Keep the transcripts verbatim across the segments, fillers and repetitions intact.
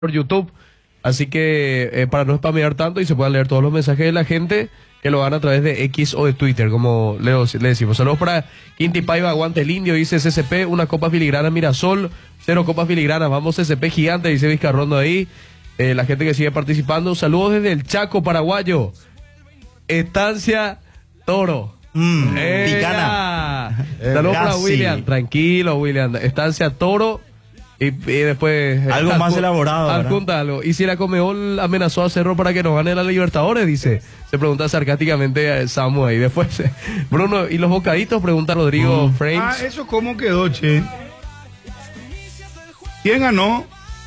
por YouTube. Así que eh, para no spamear tanto y se puedan leer todos los mensajes de la gente que lo hagan a través de X o de Twitter, como Leo, le decimos. Saludos para Quinti Paiva, aguante el indio, dice C C P, una copa filigrana Mirasol, cero copas filigranas, vamos C C P gigante, dice Vizcarrondo ahí. Eh, la gente que sigue participando, saludos desde el Chaco paraguayo, Estancia Toro. Mm, Eh, picana. Saludos para Casi. William, tranquilo William, Estancia Toro. Y, y después... Algo eh, más adjun- elaborado, ¿verdad? adjunta algo. Y si la Conmebol amenazó a Cerro para que nos gane la Libertadores, dice. Se pregunta sarcásticamente a Samu ahí. Después, eh, Bruno, ¿y los bocaditos? Pregunta Rodrigo Mm. Frames. Ah, ¿eso cómo quedó, che? ¿Quién ganó?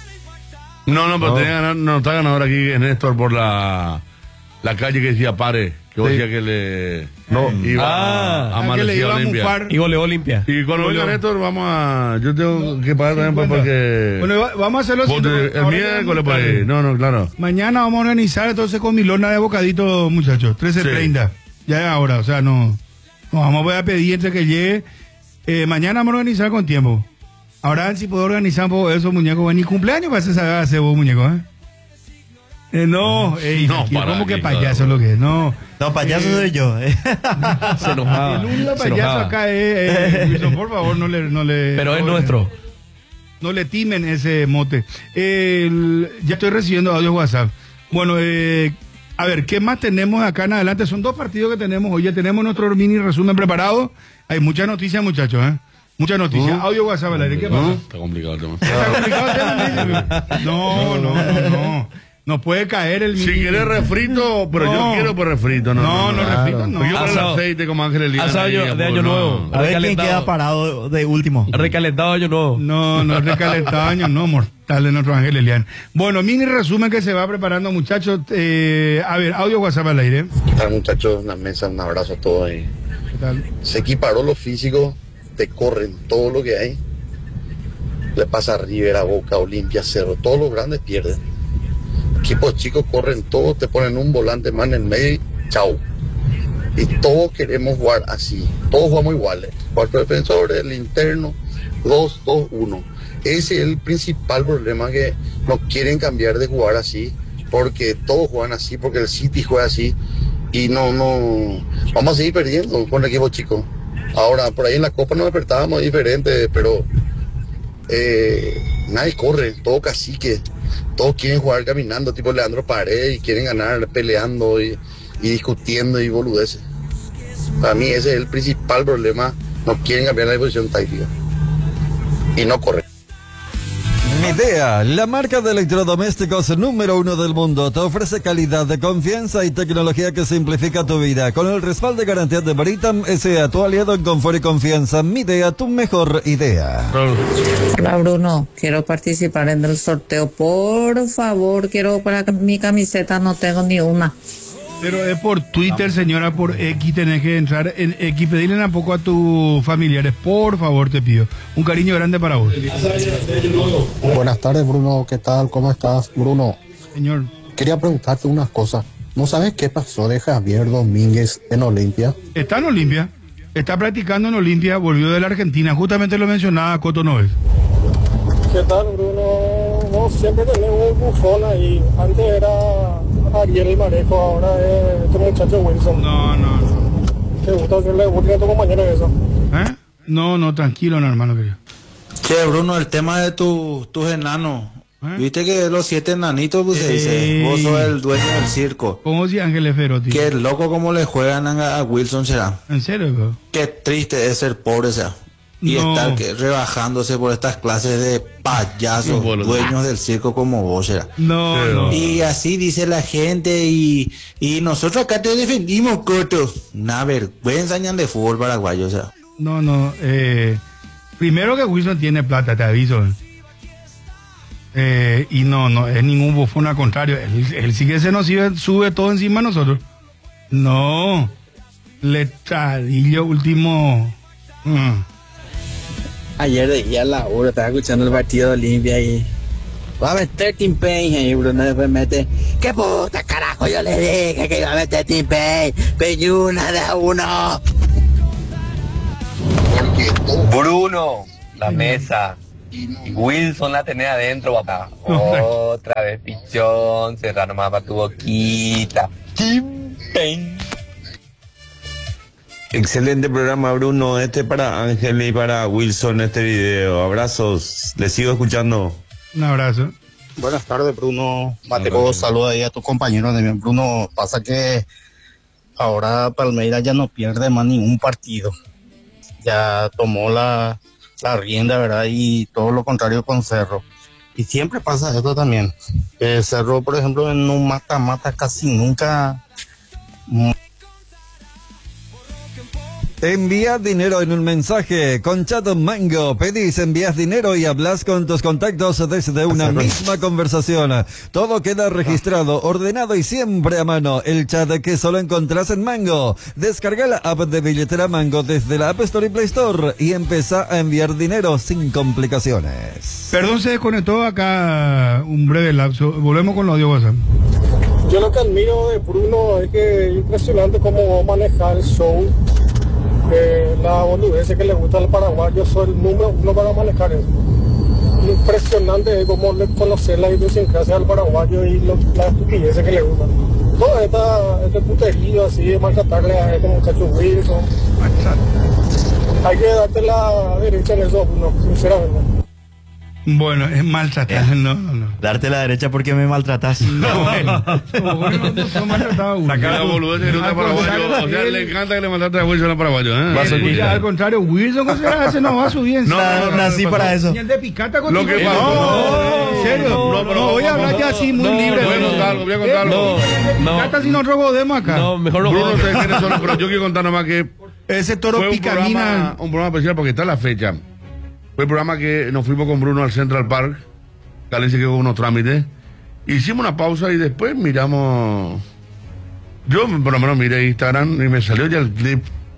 No, no, pero No. tenía ganar, no, está ganador aquí en Néstor por la, la calle que decía pare, que Sí. decía que le No. iba Ah, a, Ah, que le Amanecida iba a Olimpia. mufar. Y goleó Olimpia. Y cuando venga Goleó. Néstor, vamos a. Yo tengo que pagar también pues, cincuenta. porque. Bueno, va- vamos a hacerlo Vos te- el miércoles por ahí. No, no, claro. Mañana vamos a organizar entonces con Milona de bocadito, muchachos. trece treinta. Ya es ahora, o sea, no. No, vamos a pedir entre que llegue. Eh, mañana vamos a organizar con tiempo. Ahora, si puedo organizar un poco eso, muñeco. Ni cumpleaños para hacer saber hacer vos, muñeco, ¿eh? Eh, no, ey, No, aquí, para ¿cómo que aquí, payaso claro. lo que es? No. No, payaso soy yo. eh. Se enojaba. El único se payaso enojaba. acá es, eh, Wilson, por favor, no le... No le Pero es no, nuestro. No le timen ese mote. El- ya estoy recibiendo audio WhatsApp. Bueno, eh, a ver, ¿qué más tenemos acá en adelante? Son dos partidos que tenemos hoy. Ya tenemos nuestro mini resumen preparado. Hay muchas noticias, muchachos, ¿eh? Muchas noticias. Uh. Audio WhatsApp al aire. ¿Qué pasa? Está complicado el tema. ¿Está complicado el tema? No, no, no, no. No puede caer el Si mini. querés refrito, pero No. yo quiero por refrito. No, No, no, no. refrito, no. Yo para el Asado. aceite como Ángel Eliana. Asado ahí, de pues, año no. nuevo. A ver quién Recalentado. queda parado de último. Recalentado año nuevo. No, no es recalentado año, no, mortal de nuestro Ángel Elian. Bueno, mini resumen que se va preparando, muchachos. Eh, a ver, audio WhatsApp al aire. ¿Qué tal, muchachos? En la mesa, un abrazo a todos ahí. ¿Qué tal? Se equiparó lo físico, te corren todo lo que hay. Le pasa a River, a Boca, Olimpia, Cerro, todos los grandes pierden. Equipos chicos corren todo, te ponen un volante más en el medio y chau. Y todos queremos jugar así, todos jugamos iguales. Cuatro defensores, el interno, dos, dos, uno. Ese es el principal problema, que no quieren cambiar de jugar así, porque todos juegan así, porque el City juega así, y no, no, vamos a seguir perdiendo con el equipo chico. Ahora, por ahí en la Copa nos despertábamos diferente, pero eh, nadie corre, todo cacique, todos quieren jugar caminando, tipo Leandro Paredes, y quieren ganar peleando y, y discutiendo y boludeces. Para mí ese es el principal problema, no quieren cambiar la disposición táctica y no corren. Midea, la marca de electrodomésticos número uno del mundo, te ofrece calidad de confianza y tecnología que simplifica tu vida. Con el respaldo y garantía de Britam, sea tu aliado en confort y confianza. Midea, tu mejor idea. Hola Bruno, quiero participar en el sorteo. Por favor, quiero para mi camiseta, no tengo ni una. Pero es por Twitter, señora, por X, tenés que entrar en X, pedirle un poco a tus familiares, por favor, te pido. Un cariño grande para vos. Buenas tardes, Bruno. ¿Qué tal? ¿Cómo estás, Bruno? Señor, Quería preguntarte unas cosas. ¿No sabes qué pasó de Javier Domínguez en Olimpia? está en Olimpia, está practicando en Olimpia, volvió de la Argentina, justamente lo mencionaba Coto Noves. ¿Qué tal, Bruno? No, siempre tenemos un bufón ahí. Antes era Ariel Marejo, ahora es este muchacho Wilson. No, no, no. ¿Te gusta hacerle bullying a tu compañero eso? ¿Eh? No, no, tranquilo, no, hermano querido. Che, Bruno, el tema de tu- tus enanos. ¿Eh? Viste que los siete enanitos, pues se dice, Ey. vos sos el dueño del circo. ¿Cómo si Ángeles Ferotti? Qué loco como le juegan a, a Wilson será. ¿En serio, bro? Qué triste es ser pobre, sea. Y No. estar que, rebajándose por estas clases de payasos, No, boludo. dueños del circo como vos, será. No, Pero- no. Y así dice la gente, y, y nosotros acá te defendimos, Coto. Una vergüenza ñan de fútbol paraguayo, o sea. No, no. Eh, primero que Wilson tiene plata, te aviso. Eh, y no, no es ningún bufón, al contrario. Él, él sí que se nos sube, sube todo encima de nosotros. No. Letradillo último. Mm. Ayer de día a la hora estaba escuchando el partido de Olimpia y va a meter Tim Payne ahí, Bruno, después mete, qué puta carajo, yo le dije que iba a meter Tim Payne, Peñuna de a uno. Porque todo Bruno, la mesa, Wilson la tenés adentro, papá. Otra vez pichón, cerrar nomás para tu boquita. Tim Payne. Excelente programa, Bruno. Este para Ángel y para Wilson, este video. Abrazos, les sigo escuchando. Un abrazo. Buenas tardes, Bruno. Mateo, saluda ahí a tus compañeros también. Bruno, pasa que ahora Palmeiras ya no pierde más ningún partido. Ya tomó la, la rienda, ¿verdad? Y todo lo contrario con Cerro. Y siempre pasa esto también. Eh, Cerro, por ejemplo, en un mata-mata casi nunca... Envía dinero en un mensaje con Chat Mango. Pedís, envías dinero y hablas con tus contactos desde una misma conversación. Todo queda registrado, ordenado y siempre a mano. El chat que solo encontrás en Mango. Descarga la app de billetera Mango desde la App Store y Play Store y empezá a enviar dinero sin complicaciones. Perdón, se desconectó acá un breve lapso. Volvemos con lo de WhatsApp. Yo lo que admiro de Bruno es que es impresionante cómo maneja el show. Eh, la boludez que le gusta al paraguayo, soy el número uno para manejar eso. Impresionante cómo le conocer la idiosincrasia al paraguayo y lo, la estupidez que le gusta. Toda esta, este puterío así de maltratarle a este muchacho Wilson. Hay que darte la derecha en eso, no, sinceramente. Bueno, es maltratar, no, no, no. Darte la derecha porque me maltratas. No, bueno. No, bueno, no, no maltrataba uno. Sacar la boludez de un paraguayo. O sea, le encanta que le maltrate a Wilson al paraguayo, ¿eh? Él, al contrario, Wilson, ¿cómo será? Ese no va a subir en No, no, no, nací para eso. Ni el de picata con Lo que pasa. No, en serio. No, no, no, voy a hablar ya así, muy libre. Voy a contarlo, voy a contarlo. No, picata si nos robodemos acá. No, mejor no. Bruno, ustedes quieren solo, pero yo quiero contar nomás que ese toro fue un picamina. programa, un programa especial porque está la fecha. Fue el programa que nos fuimos con Bruno al Central Park. Calen se quedó con unos trámites. Hicimos una pausa y después miramos. Yo por lo menos miré Instagram y me salió ya el clip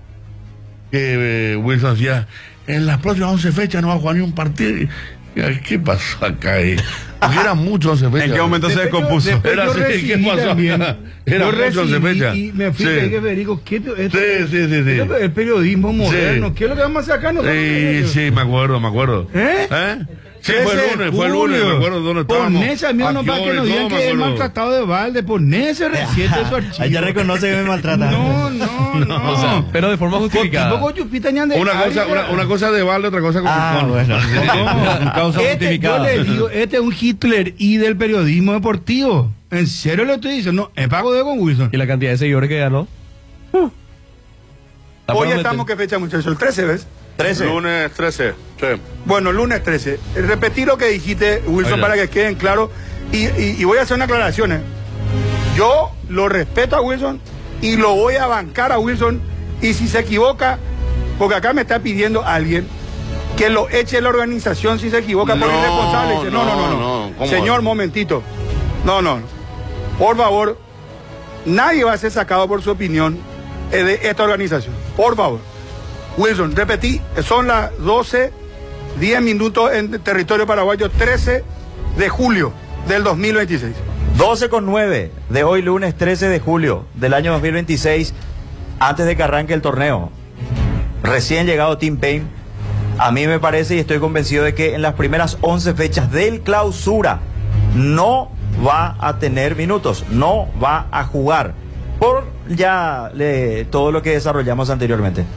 que eh, Wilson decía: en las próximas once fechas no va a jugar ni un partido. Y, ¿qué pasó acá? Eh? Porque eran muchos once fechas. ¿En qué momento se descompuso? Era así, ¿qué pasó acá? Era muchos once fechas. Y me fui Sí. y le dije, Federico, ¿qué te, esto, Sí, sí, sí, sí. esto es el periodismo moderno? Sí. ¿Qué es lo que vamos a sacar nosotros? Sí, sí, me acuerdo, me acuerdo. ¿Eh? ¿Eh? Sí, fue el lunes, fue el lunes, me acuerdo dónde estábamos. Ponese, amigo, no para que nos digan que es maltratado de balde. Ponese reciente su archivo. Ella reconoce que me maltrata. No, no, no. O sea, pero de forma justificada. Tipo con chupita ñande. Una cosa, una, una cosa de balde, otra cosa con Ah, con- bueno. No, causa Este, yo justificada. le digo, este es un Hitler y del periodismo deportivo. En serio le estoy diciendo, no, es pago de con Wilson. Y la cantidad de seguidores que ganó. Hoy estamos, ¿qué fecha, muchachos? El trece, ¿ves? trece. Lunes trece. Sí. Bueno, lunes trece. Repetí lo que dijiste, Wilson, Oiga. para que queden claros. Y, y, y voy a hacer una aclaración. ¿eh? Yo lo respeto a Wilson y lo voy a bancar a Wilson. Y si se equivoca, porque acá me está pidiendo alguien que lo eche la organización si se equivoca por No, irresponsable. Dice, No, no, no, no. no, ¿cómo Señor, va? momentito. No, no, no. Por favor, nadie va a ser sacado por su opinión eh, de esta organización. Por favor. Wilson, repetí, son las doce, diez minutos en territorio paraguayo, trece de julio del dos mil veintiséis. doce con nueve de hoy, lunes trece de julio del año dos mil veintiséis, antes de que arranque el torneo. Recién llegado Tim Payne. A mí me parece y estoy convencido de que en las primeras once fechas del clausura no va a tener minutos, no va a jugar, por ya le, todo lo que desarrollamos anteriormente.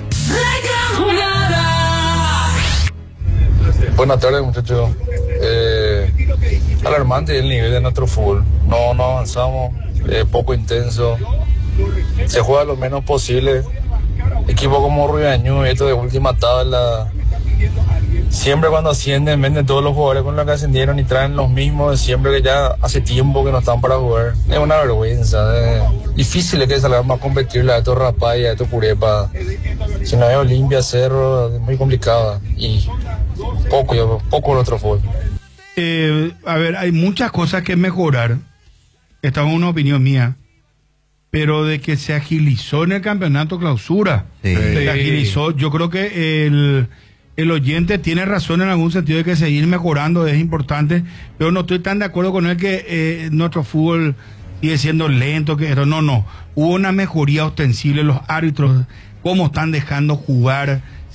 Buenas tardes, muchachos. Eh, alarmante el nivel de nuestro fútbol. No, no avanzamos, eh, poco intenso. Se juega lo menos posible. Equipos como Ruidañú, esto de última tabla. Siempre cuando ascienden, venden todos los jugadores con los que ascendieron y traen los mismos de siempre, que ya hace tiempo que no están para jugar. Es una vergüenza. Eh. Difícil es que salgamos a competirle a estos rapaz y a estos curepas. Si no hay Olimpia, Cerro, es muy complicado. Y poco, poco nuestro fútbol. Eh, a ver, hay muchas cosas que mejorar. Esta es una opinión mía. Pero de que se agilizó en el campeonato clausura. Sí. Se agilizó. Yo creo que el, el oyente tiene razón en algún sentido de que seguir mejorando es importante. Pero no estoy tan de acuerdo con él que eh, nuestro fútbol sigue siendo lento. Que, no, no. Hubo una mejoría ostensible. Los árbitros, cómo están dejando jugar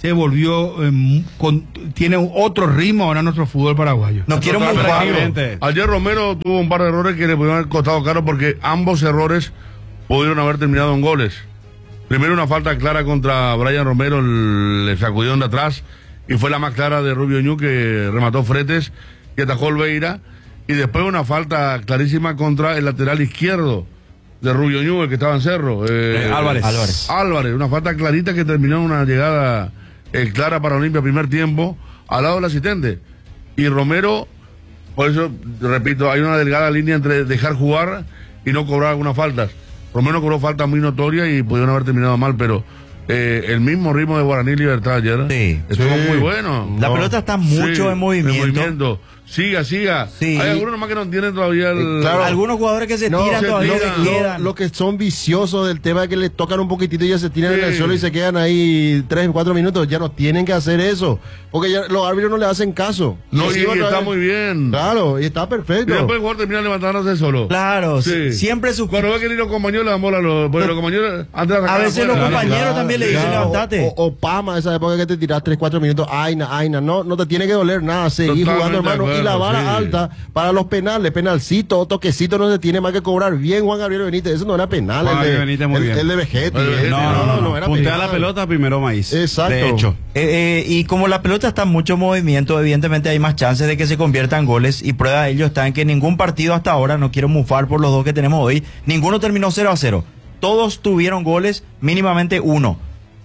se volvió, eh, con, tiene otro ritmo ahora nuestro fútbol paraguayo. No quiero mofarlo. Ayer Romero tuvo un par de errores que le pudieron haber costado caro porque ambos errores pudieron haber terminado en goles. Primero una falta clara contra Brian Romero, le sacudieron de atrás y fue la más clara de Rubio Ñu, que remató Fretes y atajó Olveira. Y después una falta clarísima contra el lateral izquierdo de Rubio Ñu, el que estaba en Cerro. Eh, eh, Álvarez. Álvarez. Álvarez, una falta clarita que terminó en una llegada eh, clara para Olimpia primer tiempo, al lado del asistente. Y Romero, por eso, repito, hay una delgada línea entre dejar jugar y no cobrar algunas faltas. Romero cobró faltas muy notorias y pudieron haber terminado mal, pero eh, el mismo ritmo de Guaraní Libertad ayer sí, estuvo sí. muy bueno. La no. pelota está mucho sí, en movimiento. En movimiento. Siga, siga. Sí. Hay algunos nomás que no tienen todavía el... Claro. Algunos jugadores que se no, tiran se todavía tiran. se quedan. Lo, lo que son viciosos del tema de que le tocan un poquitito y ya se tiran sí. en el suelo y se quedan ahí tres, cuatro minutos. Ya no tienen que hacer eso. Porque ya los árbitros no le hacen caso. No, y, y, y está vez... muy bien. Claro, y está perfecto. Y después el jugador termina levantándose solo. Claro, sí. siempre su... Cuando ve que ni los compañeros le dan bola a los, porque los compañeros... Antes de a veces los compañeros claro, también le dicen claro, levantate. O, o Pama, esa época que te tiras tres, cuatro minutos. Aina, Aina. No, no te tiene que doler nada. Seguir jugando, hermano. Acuerdo, y la vara sí. alta para los penales, penalcito o toquecito no se tiene más que cobrar. Bien, Juan Gabriel Benítez, eso no era penal. Juan el, de, Benítez, muy el, bien. el de Vegetti. No, no, no, no era puntea la pelota, primero maíz. Exacto. De hecho. Eh, eh, y como la pelota está en mucho movimiento, evidentemente hay más chances de que se convierta en goles. Y prueba de ello está en que ningún partido hasta ahora, no quiero mufar por los dos que tenemos hoy, ninguno terminó cero a cero. Todos tuvieron goles, mínimamente uno.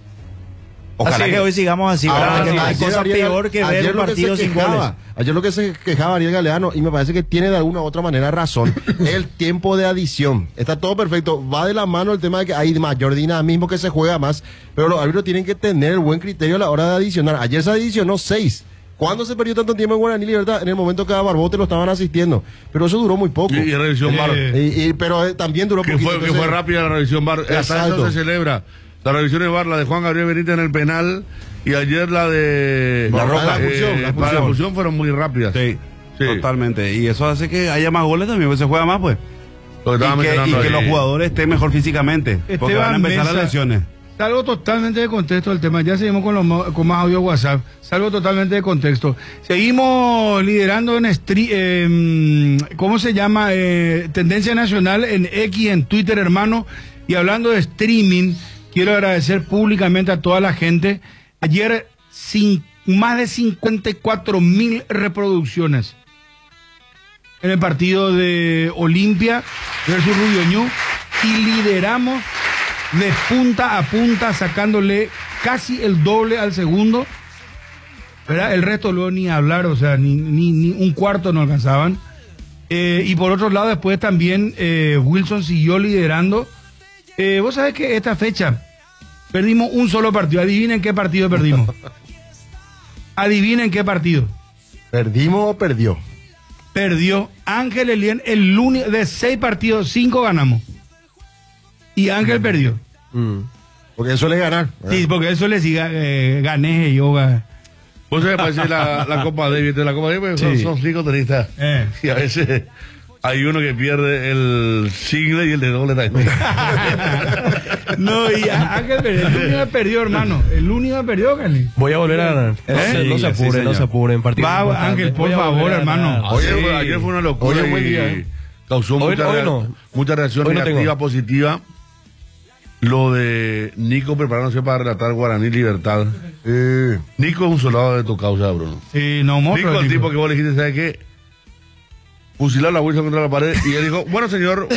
Ojalá así, que hoy sigamos así, ¿verdad? Ah, que no hay cosa Ariel, peor que ver un partido sin goles. Ayer lo que se quejaba Ariel Galeano, y me parece que tiene de alguna u otra manera razón, el tiempo de adición. Está todo perfecto. Va de la mano el tema de que hay mayor dinamismo, que se juega más, pero los árbitros tienen que tener el buen criterio a la hora de adicionar. Ayer se adicionó seis. ¿Cuándo se perdió tanto tiempo en Guaraní Libertad? En el momento que a Barbote lo estaban asistiendo. Pero eso duró muy poco. Y, y revisión bar. Eh, y, y, pero eh, también duró que poquito. Fue, que entonces, fue rápida la revisión bar. Hasta eso se celebra. La revisión de bar, la de Juan Gabriel Benítez en el penal. Y ayer la de... La Roca. Eh, la expulsión, la para la expulsión fueron muy rápidas. Sí, sí, totalmente. Y eso hace que haya más goles también, porque se juega más, pues. Lo que y que, y que los jugadores estén mejor físicamente. Esteban porque van a empezar Mesa, las lesiones. Salgo totalmente de contexto del tema. Ya seguimos con, los, con más audio WhatsApp. Salgo totalmente de contexto. Seguimos liderando en stream, eh, ¿cómo se llama? Eh, tendencia nacional en X, en Twitter, hermano. Y hablando de streaming, quiero agradecer públicamente a toda la gente. Ayer, sin, más de cincuenta y cuatro mil reproducciones en el partido de Olimpia versus Rubio Ñu. Y lideramos de punta a punta, sacándole casi el doble al segundo, ¿verdad? El resto luego ni hablar, o sea, ni, ni, ni un cuarto no alcanzaban. Eh, y por otro lado, después también eh, Wilson siguió liderando. Eh, vos sabés que esta fecha perdimos un solo partido. Adivinen qué partido perdimos. Adivinen qué partido. ¿Perdimos o perdió? Perdió Ángel Elien, el único de seis partidos, cinco ganamos. Y Ángel mm. perdió. Mm. Porque él suele ganar. ¿Verdad? Sí, porque él suele decir, eh, gané, yo gané. Vos sabés, parece la, la Copa Davis, la Copa Davis sí. son, son cinco tenistas. Eh. Y a veces hay uno que pierde el single y el de doble también. No, y Ángel perdió, el único que perdió, hermano. El único que perdió, Cali. Voy a volver a ganar. ¿Eh? No se apuren, sí, no se apuren. Va, Ángel, por favor, hermano. Oye, sí. Ayer fue una locura. Hoy, y ¿eh? Causó hoy, mucha, hoy no. mucha reacción hoy negativa, no positiva. Lo de Nico preparándose para relatar Guaraní Libertad. Eh. Nico es un soldado de tu causa, Bruno. Sí, no, Nico es el tipo que vos le dijiste, ¿sabes qué? Fusilar la Wilson contra la pared. Y él dijo, bueno, señor.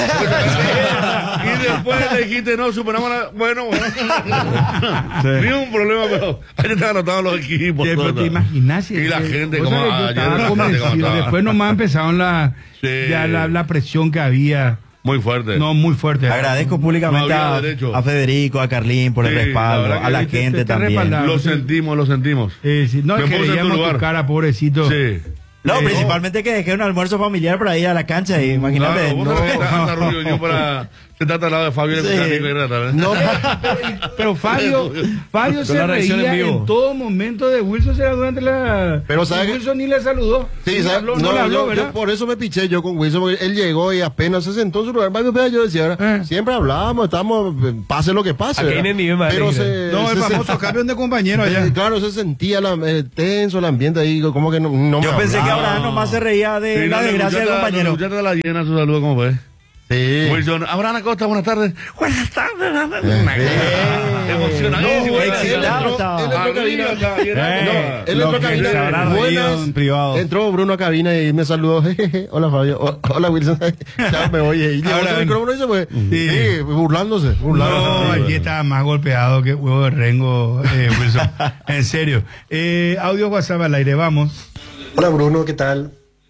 Y después le dijiste, no, superamos la... Bueno, bueno. Sí. Ni un problema, pero ahí están anotados los equipos. Sí, pero te imaginas. Y la gente como... Ah, estaba convencido. Después nomás empezaron la, sí. ya la, la presión que había. Muy fuerte. No, muy fuerte. Agradezco públicamente no a, a Federico, a Carlín por sí, el respaldo, la a la gente te, te también. Lo sentimos, lo sentimos. Eh, sí, no, es que veíamos tu cara, pobrecito. Sí. No, eh, principalmente que dejé un almuerzo familiar para ir a la cancha y imagínate. Claro, vos no, no. Para Está al lado de Fabio. Sí. El No, pero, pero Fabio, Fabio se reía en, en todo momento de Wilson, será durante la... Pero sabe que- Wilson ni le saludó. Sí, Ni ¿sabes? habló, no, no, le habló, yo, ¿verdad? yo por eso me piché yo con Wilson, porque él llegó y apenas se sentó en su lugar. Vaya, vaya, Yo decía, ¿verdad? siempre hablábamos, estábamos, eh, pase lo que pase. Aquí ¿verdad? en el nivel más Pero alegre. se, No, el se- famoso se- campeón de compañero allá. eh, claro, se sentía la- eh, tenso el ambiente ahí, como que no, no Yo me pensé que hablaba. Abraham nomás se reía de la desgracia del compañero. Escuchaste de la llena su saludo, ¿cómo fue? Sí. Wilson, Abraham Acosta, buenas tardes. Buenas tardes. Emocionadísimo. No, excitado estaba. Él entró a cabina. Eh, Él lo entró a que cabina. se habrá Buenas. reído en privado. Entró Bruno a cabina y me saludó. Jejeje, hola Fabio. O- hola Wilson. Ya me voy. Y llevó Ahora, su micrófono y se fue. sí. Sí, burlándose. burlándose. No, aquí estaba más golpeado que huevo de rengo, eh, Wilson. En serio. Eh, audio WhatsApp al aire, vamos. Hola Bruno, ¿qué tal?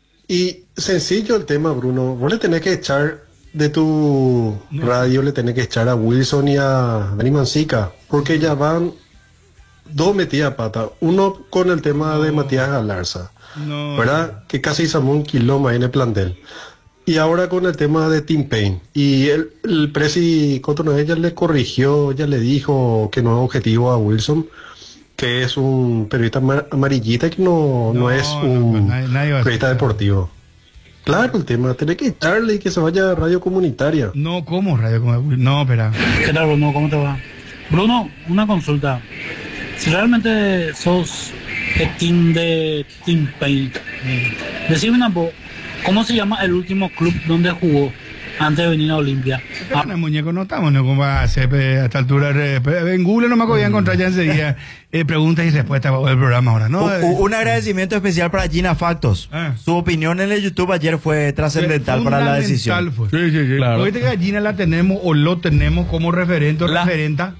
Y sencillo el tema, Bruno. Vos le tenés que echar de tu radio, le tenés que echar a Wilson y a Dani Mansica, porque ya van dos metidas a pata. Uno con el tema de Matías Galarza, No. ¿verdad? Que casi hizo un quilombo ahí en el plantel. Y ahora con el tema de Tim Payne. Y el, el presi Cotonou ya le corrigió, ya le dijo que no es objetivo a Wilson, que es un periodista amar- amarillita, que no, no, No, es no, un pues nadie- nadie va a periodista hacer eso. deportivo. Claro, el tema, tenés que echarle y que se vaya a radio comunitaria. No, ¿cómo radio? ¿Cómo? No, espera. ¿Qué tal, Bruno? ¿Cómo te va? Bruno, una consulta. Si realmente sos el team de Tim Payne, decime una voz, ¿cómo se llama el último club donde jugó antes de venir a Olimpia? Ah, el muñeco no estamos, ¿no? ¿Cómo va a hacer eh, a esta altura? eh, En Google no me voy a encontrar ya enseguida eh, preguntas y respuestas para el programa ahora, ¿no? U- Eh, u- Un agradecimiento especial para Gina Factos. Su opinión en el YouTube ayer fue trascendental para la decisión. Fue. Sí, sí, sí. Claro. Ahorita que a Gina la tenemos o lo tenemos como referente o referenta.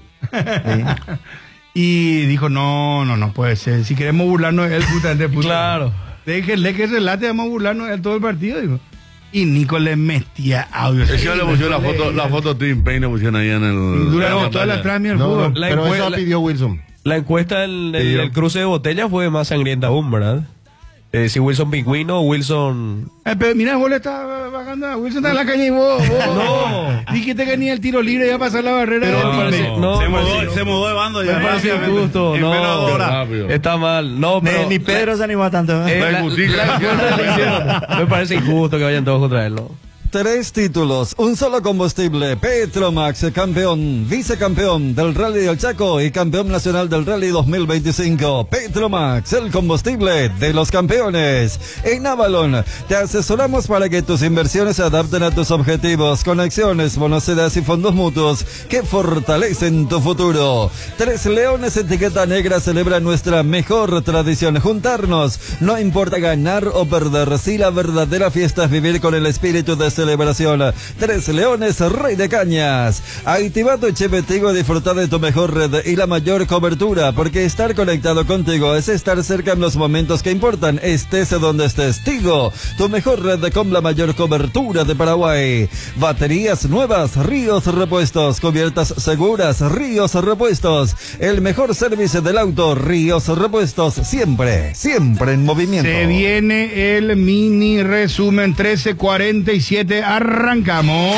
Y dijo, no, no, no puede ser. Si queremos burlarnos de él, justamente, puta. Claro. Déjenle que relate, vamos a burlarnos de él todo el partido, digo. Y Nico le metía audio. Ese le pusieron la foto, la foto de Tim Payne, le pusieron ahí en el. Durante en toda la pantalla. trama del No, fútbol. La pero encuesta- eso la- pidió Wilson. La encuesta del del- Sí. del cruce de botella fue más sangrienta aún, ¿verdad? Eh, si Wilson Pingüino o Wilson... Eh, pero mira, vos le estás bajando a Wilson, está en la calle y vos, vos No. dijiste que ni el tiro libre iba a pasar la barrera. Pero del me Tim parece- Payne. no, se, me mudó, parece- se mudó de bando Me ya. parece rápidamente. injusto, En no, menos hora. Rápido. está mal, no, Ni, pero... ni Pedro se animó tanto. eh, La la- injusticia. la encuesta le hicieron. Me parece injusto que vayan todos contra él, ¿no? Tres títulos, un solo combustible, Petromax, campeón, vicecampeón del Rally del Chaco y campeón nacional del Rally dos mil veinticinco. Petromax, el combustible de los campeones. En Avalon, te asesoramos para que tus inversiones se adapten a tus objetivos, con acciones, bonoseras y fondos mutuos que fortalecen tu futuro. Tres Leones Etiqueta Negra celebra nuestra mejor tradición, juntarnos. No importa ganar o perder, si la verdadera fiesta es vivir con el espíritu de celebración. Tres Leones, Rey de Cañas. Activa tu chip Tigo y disfruta de tu mejor red y la mayor cobertura, porque estar conectado contigo es estar cerca en los momentos que importan, estés donde estés. Tigo, tu mejor red con la mayor cobertura de Paraguay. Baterías nuevas, Ríos Repuestos. Cubiertas seguras, Ríos Repuestos. El mejor servicio del auto, Ríos Repuestos. Siempre, siempre en movimiento. Se viene el mini resumen trece cuarenta y siete. Arrancamos.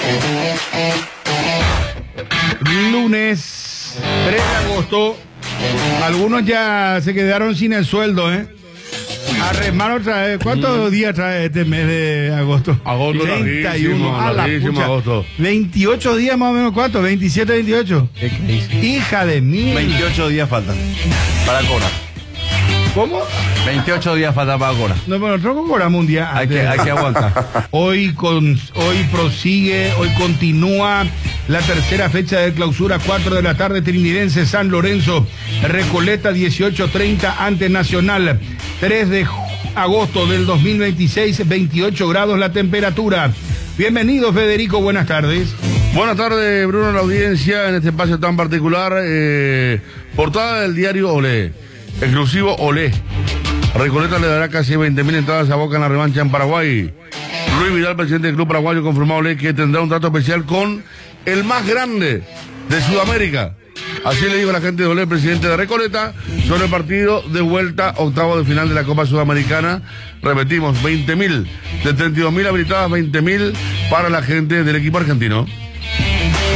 Lunes tres de agosto. Algunos ya se quedaron sin el sueldo, ¿eh? A remar otra vez. ¿Cuántos días trae este mes de agosto? Agosto treinta y uno. larguísimo, A la larguísimo pucha. agosto. veintiocho días más o menos. ¿Cuánto? veintisiete, veintiocho. Hija de mí. veintiocho días faltan para cobrar. ¿Cómo? veintiocho días faltan para cobrar. No, bueno, nosotros cobramos un día Hay antes. que, hay que aguantar. Hoy, con, hoy prosigue, hoy continúa la tercera fecha de clausura, cuatro de la tarde, Trinidense, San Lorenzo, Recoleta, dieciocho treinta ante Nacional, tres de agosto del dos mil veintiséis, veintiocho grados la temperatura. Bienvenido, Federico, buenas tardes. Buenas tardes, Bruno, la audiencia en este espacio tan particular. Eh, portada del diario Olé, exclusivo Olé. Recoleta le dará casi veinte mil entradas a Boca en la revancha en Paraguay. Luis Vidal, presidente del club paraguayo, confirmó a Olé que tendrá un trato especial con el más grande de Sudamérica. Así le dijo a la gente de Olé, presidente de Recoleta, sobre el partido de vuelta, octavo de final de la Copa Sudamericana. Repetimos, veinte mil, de treinta y dos mil habilitadas, veinte mil para la gente del equipo argentino.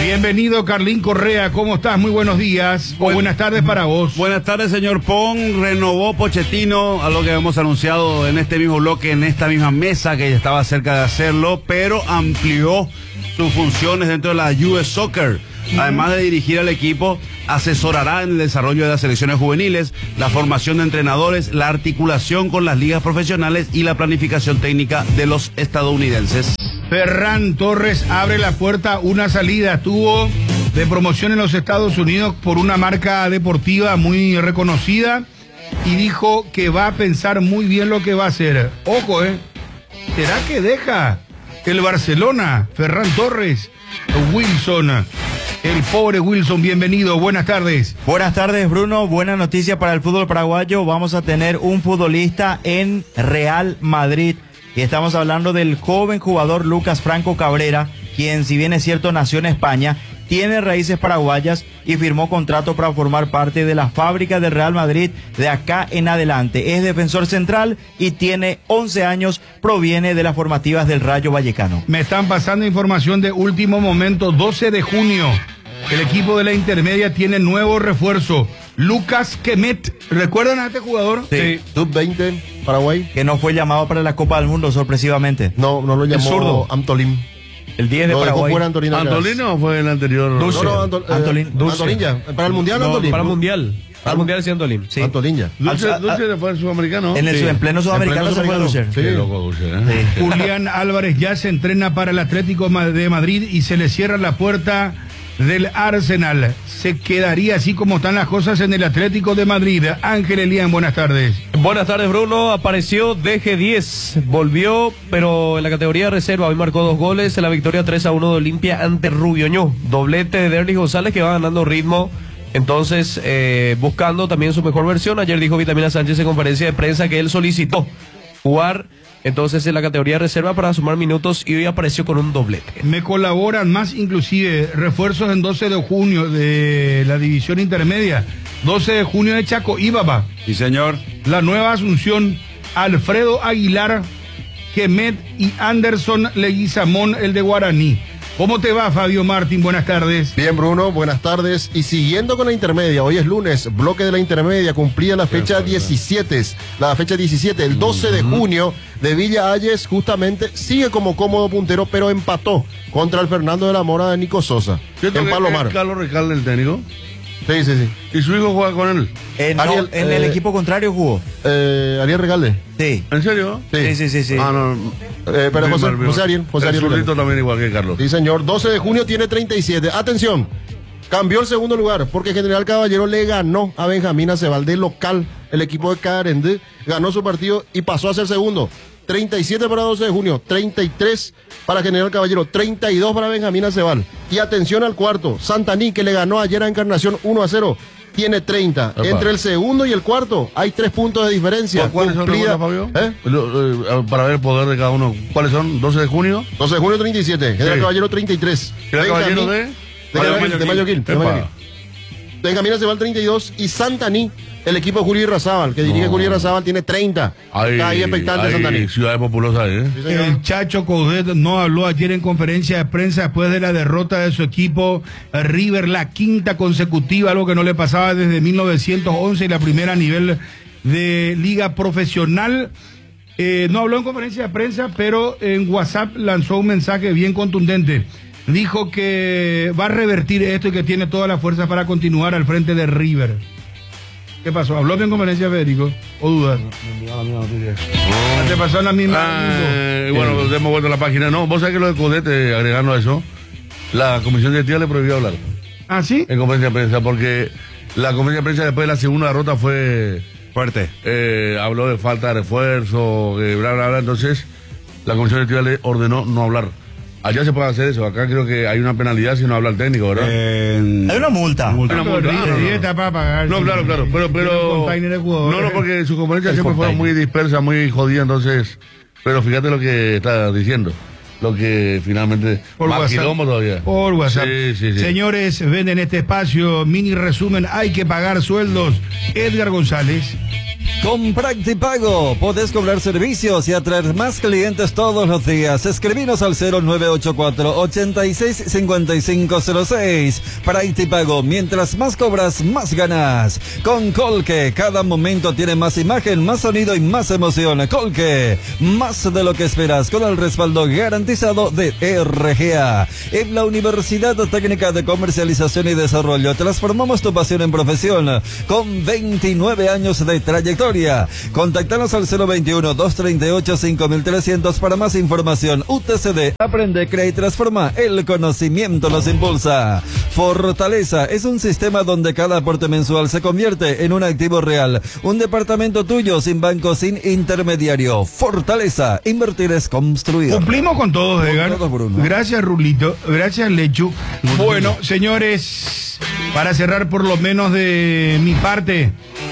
Bienvenido, Carlín Correa, ¿cómo estás? Muy buenos días, o buenas tardes para vos. Buenas tardes, señor Pon. Renovó Pochettino, a lo que hemos anunciado en este mismo bloque, en esta misma mesa, que ya estaba cerca de hacerlo, pero amplió sus funciones dentro de la U S Soccer. Además de dirigir al equipo, asesorará en el desarrollo de las selecciones juveniles, la formación de entrenadores, la articulación con las ligas profesionales y la planificación técnica de los estadounidenses. Ferran Torres abre la puerta a una salida. Tuvo de promoción en los Estados Unidos por una marca deportiva muy reconocida y dijo que va a pensar muy bien lo que va a hacer. Ojo, ¿eh? ¿Será que deja el Barcelona? Ferran Torres, Wilson, el pobre Wilson, bienvenido, buenas tardes. Buenas tardes, Bruno, buena noticia para el fútbol paraguayo. Vamos a tener un futbolista en Real Madrid. Y estamos hablando del joven jugador Lucas Franco Cabrera, quien, si bien es cierto, nació en España, tiene raíces paraguayas y firmó contrato para formar parte de la fábrica del Real Madrid de acá en adelante. Es defensor central y tiene once años, proviene de las formativas del Rayo Vallecano. Me están pasando información de último momento, doce de junio. El equipo de la intermedia tiene nuevo refuerzo. Lucas Kemet, ¿recuerdan a este jugador? Sí. sub veinte, Paraguay. Que no fue llamado para la Copa del Mundo, sorpresivamente. No, no lo llamó Antolín. El diez de no, Paraguay. Fuera Antolín. ¿Antolín o fue el anterior? Dulce. No, no, Antol eh, Antolín. Antolín ya. Para el Mundial, no, Antolín. Para el Mundial. Para el Mundial sí, Antolín. Sí. Antolín ya. Dulce, Dulce fue el sudamericano. En el sí. en pleno sudamericano se fue Dulce. Sí. Qué loco Dulce, ¿eh? Sí. Julián Álvarez ya se entrena para el Atlético de Madrid y se le cierra la puerta del Arsenal. Se quedaría así como están las cosas en el Atlético de Madrid. Ángel Elian, buenas tardes. Buenas tardes, Bruno. Apareció D G diez, volvió, pero en la categoría de reserva. Hoy marcó dos goles en la victoria tres a uno de Olimpia ante Rubioñó. Doblete de Derlis González, que va ganando ritmo. Entonces, eh, buscando también su mejor versión. Ayer dijo Vitamina Sánchez en conferencia de prensa que él solicitó jugar entonces en la categoría de reserva para sumar minutos y hoy apareció con un doblete. Me colaboran más inclusive refuerzos en doce de junio de la división intermedia. doce de junio de Chaco, Ibaba. Sí, señor. La Nueva Asunción, Alfredo Aguilar, Kemet y Anderson Leguizamón, el de Guaraní. ¿Cómo te va, Fabio Martín? Buenas tardes. Bien, Bruno, buenas tardes. Y siguiendo con la intermedia, hoy es lunes, bloque de la intermedia, cumplida la fecha diecisiete, la fecha diecisiete, el doce de junio, de Villa Ayes, justamente sigue como cómodo puntero, pero empató contra el Fernando de la Mora de Nico Sosa, en Palomar. ¿Carlos Recalde el técnico? Sí, sí, sí. ¿Y su hijo juega con él? Eh, no, Ariel, en eh, el equipo contrario jugó. Eh, Ariel Recalde. Sí. ¿En serio? Sí, sí, sí, sí. Ah, no. Eh, pero José, José Ariel, José el Ariel zurdito también igual que Carlos. Sí, señor. doce de junio tiene treinta y siete. Atención, cambió el segundo lugar porque General Caballero le ganó a Benjamín Acebal de local. El equipo de Carendé ganó su partido y pasó a ser segundo. treinta y siete para doce de junio, treinta y tres para General Caballero, treinta y dos para Benjamín Acebal. Y atención al cuarto, Santaní, que le ganó ayer a Encarnación uno a cero. Tiene treinta. Epa. Entre el segundo y el cuarto hay tres puntos de diferencia. ¿Cuáles Cumplida, son, Fabio? ¿Eh? Lo, eh, para ver el poder de cada uno. ¿Cuáles son? ¿doce de junio? doce de junio, treinta y siete. General sí. Caballero, treinta y tres. ¿General Caballero de? De, de, de Mayoquil. Benjamín Acebal, treinta y dos. Y Santaní, el equipo de Julio Irrazábal, que dirige no. Julio Irrazábal, tiene treinta. Ay, Está ahí expectante ay, Santaní. Ciudad populosa, ¿eh? Sí, el Chacho Coudet no habló ayer en conferencia de prensa después de la derrota de su equipo River, la quinta consecutiva, algo que no le pasaba desde mil novecientos once y la primera a nivel de liga profesional. Eh, no habló en conferencia de prensa, pero en WhatsApp lanzó un mensaje bien contundente. Dijo que va a revertir esto y que tiene toda la fuerza para continuar al frente de River. ¿Qué pasó? ¿Habló en conferencia, Federico? ¿O dudas? No, no, no, no. ¿Te pasó en la misma? Ah, bueno, eh. hemos vuelto a la página. No, vos sabés que lo de Codete, agregando a eso, la comisión directiva le prohibió hablar. ¿Ah, sí? En conferencia de prensa, porque la conferencia de prensa después de la segunda derrota fue... Fuerte. Eh, habló de falta de refuerzo, eh, bla, bla, bla. Entonces, la comisión directiva le ordenó no hablar. Allá se puede hacer eso, acá creo que hay una penalidad si no habla el técnico, ¿verdad? Eh, hay una multa. Una multa. multa. Ah, no, no. Para pagar, no, claro, claro, pero, pero no, no, porque sus conferencias siempre fueron muy dispersas, muy jodidas, entonces, pero fíjate lo que está diciendo, lo que finalmente por más WhatsApp, quilombo todavía. Por WhatsApp. Sí, sí, sí. Señores, ven en este espacio, mini resumen, hay que pagar sueldos. Edgar González. Con Practipago podés cobrar servicios y atraer más clientes todos los días. Escribinos al cero nueve ocho cuatro, ocho seis cinco cinco cero seis. Practipago, mientras más cobras, más ganas. Con Colque, cada momento tiene más imagen, más sonido y más emoción. Colque, más de lo que esperas, con el respaldo garantizado de R G A. En la Universidad Técnica de Comercialización y Desarrollo, transformamos tu pasión en profesión, con veintinueve años de trayectoria. Contáctanos al cero veintiuno, doscientos treinta y ocho, cinco mil trescientos para más información. U T C D, aprende, crea y transforma. El conocimiento nos impulsa. Fortaleza es un sistema donde cada aporte mensual se convierte en un activo real. Un departamento tuyo, sin banco, sin intermediario. Fortaleza, invertir es construir. Cumplimos con todos, Edgar. Gracias, Rulito. Gracias, Lechu. Bueno, señores, para cerrar por lo menos de mi parte,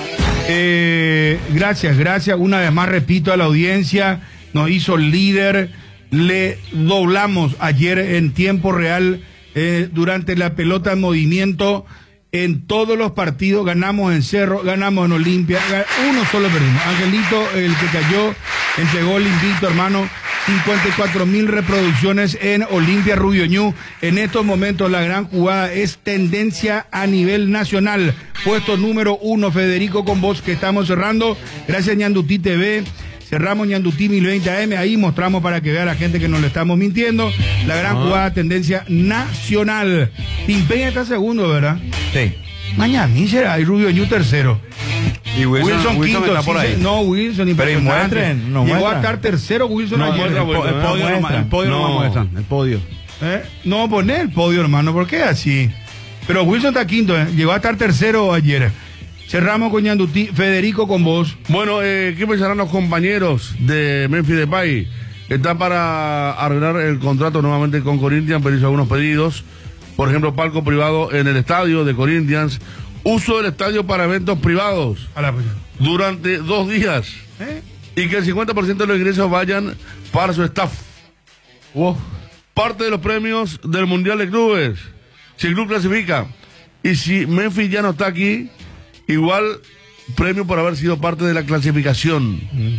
eh, gracias, gracias. Una vez más repito a la audiencia, nos hizo líder. Le doblamos ayer en tiempo real eh, durante la pelota en movimiento. En todos los partidos ganamos en Cerro, ganamos en Olimpia, uno solo perdimos. Angelito, el que cayó, entregó el invicto, hermano. cincuenta y cuatro mil reproducciones en Olimpia Rubio Ñu. En estos momentos la gran jugada es tendencia a nivel nacional. Puesto número uno, Federico con vos, que estamos cerrando. Gracias, Ñandutí T V. Cerramos Ñandutí mil veinte A M, ahí mostramos para que vea la gente que no le estamos mintiendo. La gran jugada, tendencia nacional. Timpeña está segundo, ¿verdad? Sí. Mañana será, y Rubio Ñu tercero. Y Wilson, Wilson, Wilson quinto, está por sí, ahí. no, Wilson, pero impresionante. muestren, no Llegó muestran. a estar tercero Wilson No, ayer. muestra, el, po- el podio no, el podio no, No. muestran, el podio. ¿Eh? No, poné el podio, hermano, ¿por qué así? Pero Wilson está quinto, ¿eh? Llegó a estar tercero ayer. Cerramos con Ñandutí. Federico, con vos. Bueno, eh, ¿qué pensarán los compañeros de Memphis Depay? Está para arreglar el contrato nuevamente con Corinthians, pero hizo algunos pedidos. Por ejemplo, palco privado en el estadio de Corinthians. Uso del estadio para eventos privados a la durante dos días. ¿Eh? Y que el cincuenta por ciento de los ingresos vayan para su staff. Wow. Parte de los premios del Mundial de Clubes. Si el club clasifica. Y si Memphis ya no está aquí, igual premio por haber sido parte de la clasificación.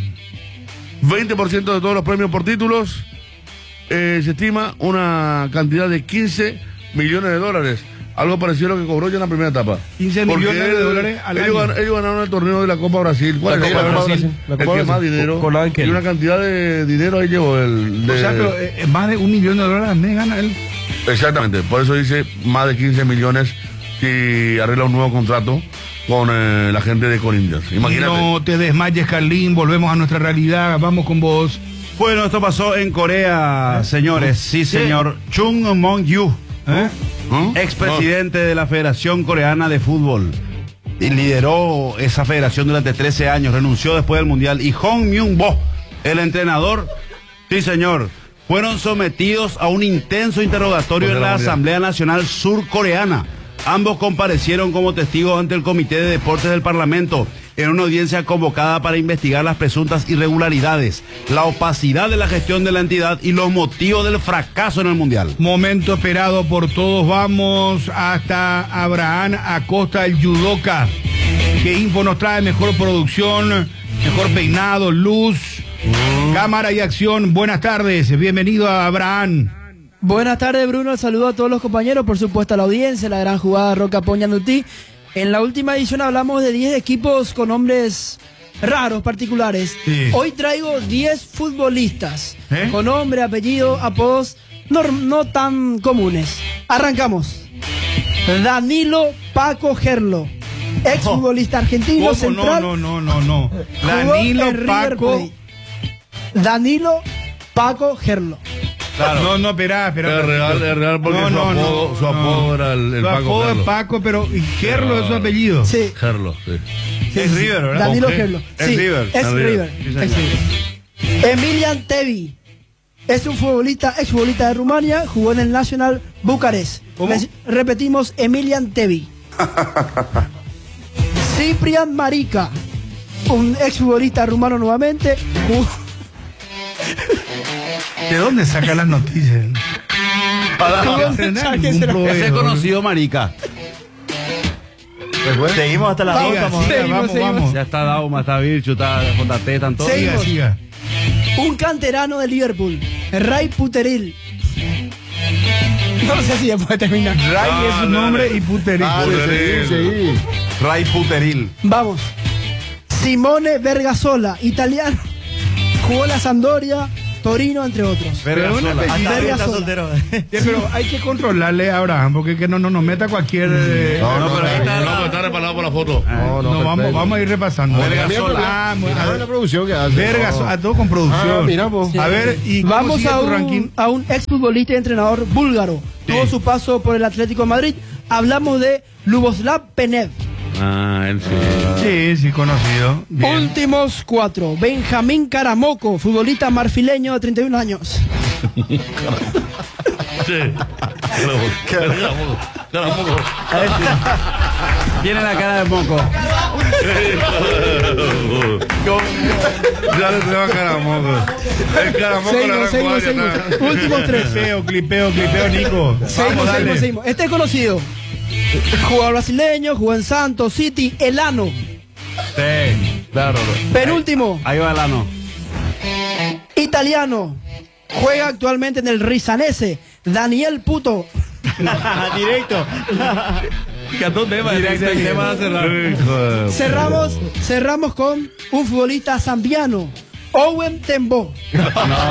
veinte por ciento de todos los premios por títulos. Eh, se estima una cantidad de quince millones de dólares. Algo parecido a lo que cobró ya en la primera etapa. quince Porque millones de él- dólares al ellos, año. gan- ellos ganaron el torneo de la Copa Brasil. ¿Cuál La es Copa el Brasil. Brasil? La El Copa que más Brasil. dinero. Con Ángel. Y una cantidad de dinero ahí llevó el. O de- sea, pero eh, más de un millón de dólares al mes gana él. Exactamente, por eso dice más de quince millones si arregla un nuevo contrato con eh, la gente de Corinthians. Imagínate. No te desmayes, Carlín. Volvemos a nuestra realidad. Vamos con vos. Bueno, esto pasó en Corea, señores. Sí, Sí. señor. Chung Mong-yu, ¿Eh? expresidente de la Federación Coreana de Fútbol. Y lideró esa federación durante trece años, renunció después del Mundial. Y Hong Myung-bo, el entrenador, sí, señor, fueron sometidos a un intenso interrogatorio en la Asamblea Nacional Surcoreana. Ambos comparecieron como testigos ante el Comité de Deportes del Parlamento en una audiencia convocada para investigar las presuntas irregularidades, la opacidad de la gestión de la entidad y los motivos del fracaso en el Mundial. Momento esperado por todos. Vamos hasta Abraham Acosta, el judoka. ¿Qué info nos trae? Mejor producción, mejor peinado, luz, cámara y acción. Buenas tardes. Bienvenido a Abraham. Buenas tardes, Bruno. El saludo a todos los compañeros, por supuesto a la audiencia, la gran jugada Roca Ñandutí. En la última edición hablamos de diez equipos con nombres raros, particulares. Sí. Hoy traigo diez futbolistas ¿Eh? con nombre, apellido, apodos no, no tan comunes. Arrancamos. Danilo Paco Gerlo, exfutbolista argentino, ¿Cómo? central. No, no, no, no, no. jugó Danilo en River Paco. Plate. Danilo Paco Gerlo. Claro. No, no, espera, espera. Es real, es real porque No, su, no, apodo, no, su no. apodo era el, el Su Paco apodo es Gerlo. Paco, pero ¿y Gerlo es su apellido? Sí. Gerlo, sí. Es River, ¿verdad? Danilo Ok. Gerlo. Es Sí, River. Es Es River. River. Sí, señor. Es River. Emilian Tevi. Es un futbolista, exfutbolista de Rumania, jugó en el Nacional Bucarest. Les- repetimos, Emilian Tevi. Ciprian Marica, un exfutbolista rumano nuevamente. jugó- ¿De dónde saca las noticias? Para No la- entrenar Ese ningún proveedor. es conocido, marica. Después. Seguimos hasta las dos. Siga, Vamos, siga, seguimos, vamos, seguimos. vamos. Ya está Dauma, está Virchu, está J T, están todos. Seguimos. Siga, siga. Un canterano de Liverpool, Ray Puteril. No sé si después termina. Ray Ah, es su dale. nombre y Puteril. Ah, Puteril. sí, sí. Ray Puteril. Vamos. Simone Vergasola, italiano. Jugó la Sampdoria, Torino, entre otros. Vergasola. Pero una Hasta apellido- ahora está sola. soltero. Sí, pero hay que controlarle a Abraham, porque que no no nos meta cualquier. eh, No, no, pero ahí está, no, no, pero está reparado por la foto. no, no, no, vamos, perfecto. vamos a ir repasando. Vergasola. Ah, muy- a Mira ver, la producción que hace. Vergas, No. a todo con producción. Ah, mira, vos. A ver, y cómo Vamos sigue a tu ranking. un, a un exfutbolista y entrenador búlgaro. Tuvo su paso por el Atlético de Madrid. Hablamos de Luboslav Penev. Ah, él sí. Sí, sí, conocido. Bien. Últimos cuatro. Benjamín Caramoco, futbolista marfileño de treinta y un años. Sí. Caramoco. Caramoco. Tiene la cara de moco. Ya le tengo caramoco. El caramoco le Seguimos, seguimos, arrancó seguimos. allá. Últimos tres. Clipeo, clipeo, clipeo, Nico. Seguimos, Vamos, dale. seguimos, seguimos. Este es conocido. Jugador brasileño, jugó en Santos, City, Elano. Sí, claro. Penúltimo, Ahí va el ano. italiano. Juega actualmente en el Risanese. Daniel Puto. Directo. Cantó un tema. Directo, el tema a cerrar. Hijo de- Cerramos, cerramos con un futbolista zambiano. Owen Tembo. No.